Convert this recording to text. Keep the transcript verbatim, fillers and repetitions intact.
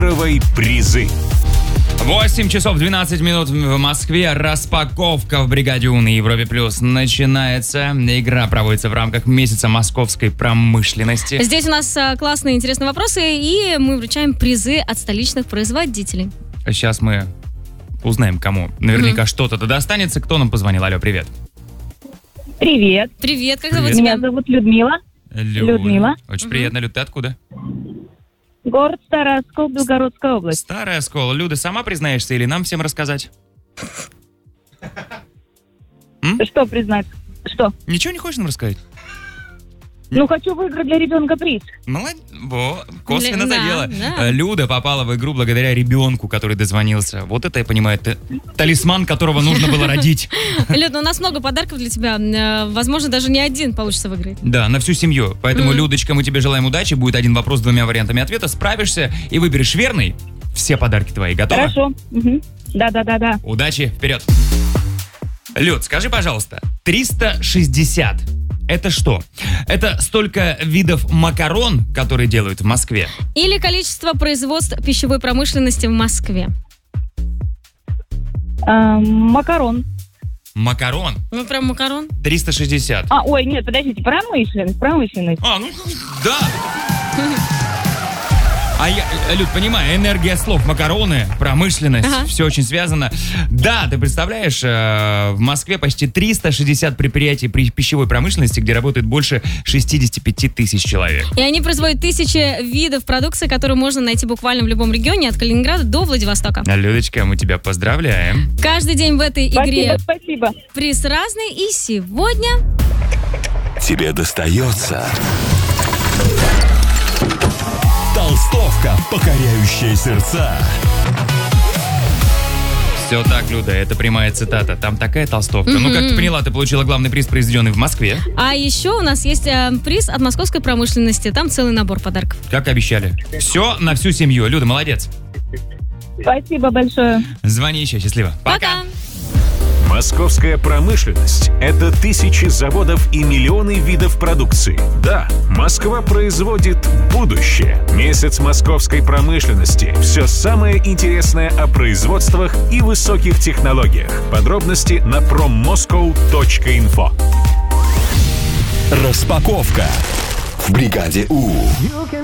призы. восемь часов двенадцать минут в Москве. Распаковка в «Бригаде У» на Европе Плюс начинается. Игра проводится в рамках месяца московской промышленности. Здесь у нас а, классные, интересные вопросы, и мы вручаем призы от столичных производителей. Сейчас мы узнаем, кому наверняка mm-hmm. что-то достанется. Кто нам позвонил? Алло, привет. Привет. Привет, как Привет. зовут тебя? Меня зовут Людмила. Люда. Людмила. Очень Угу. приятно. Люд, ты откуда? Город Старый Оскол, Белгородская область. Старая Оскол. Люда, сама признаешься или нам всем рассказать? М? Что признать? Что? Ничего не хочешь нам рассказать? Ну, хочу выиграть для ребенка приз. Молодец. Во, косвенно Да, задела. да. Люда попала в игру благодаря ребенку, который дозвонился. Вот это я понимаю. т- Талисман, которого нужно было родить. Люд, ну, у нас много подарков для тебя. Э, Возможно, даже не один получится выиграть. Да, на всю семью. Поэтому, Мгм. Людочка, мы тебе желаем удачи. Будет один вопрос с двумя вариантами ответа. Справишься и выберешь верный. Все подарки твои. Готова? Хорошо. Угу. Да-да-да-да. Удачи, вперед. Люд, скажи, пожалуйста, триста шестьдесят это что? Это столько видов макарон, которые делают в Москве? Или количество производств пищевой промышленности в Москве. А, макарон. Макарон Ну, прям макарон. триста шестьдесят. А, ой, нет, подождите, промышленность, промышленность. А, ну да. А я, Люд, понимаю, энергия слов, макароны, промышленность, Ага. все очень связано. Да, ты представляешь, э, в Москве почти триста шестьдесят предприятий при пищевой промышленности, где работает больше шестьдесят пять тысяч человек. И они производят тысячи видов продукции, которые можно найти буквально в любом регионе, от Калининграда до Владивостока. Людочка, мы тебя поздравляем. Каждый день в этой игре Спасибо, спасибо. приз разный. И сегодня... Тебе достается Толстовка, покоряющая сердца. Все так, Люда, это прямая цитата. Там такая толстовка. Ну, как ты поняла, ты получила главный приз, произведенный в Москве. А еще у нас есть э, приз от московской промышленности. Там целый набор подарков. Как обещали. Все на всю семью. Люда, молодец. Спасибо большое. Звони еще, счастливо. Пока! московская промышленность. Это тысячи заводов и миллионы видов продукции. Да, Москва производит будущее. Месяц московской промышленности. Все самое интересное о производствах и высоких технологиях. Подробности на проммоскоу точка инфо. Распаковка в «Бригаде У».